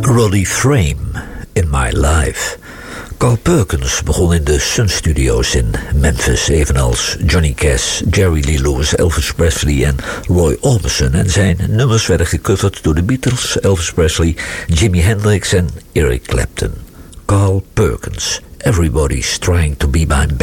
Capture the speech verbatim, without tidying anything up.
Roddy Frame, In My Life. Carl Perkins begon in de Sun Studios in Memphis, evenals Johnny Cash, Jerry Lee Lewis, Elvis Presley en Roy Orbison. En zijn nummers werden gecoverd door de Beatles, Elvis Presley, Jimi Hendrix en Eric Clapton. Carl Perkins, Everybody's Trying to Be My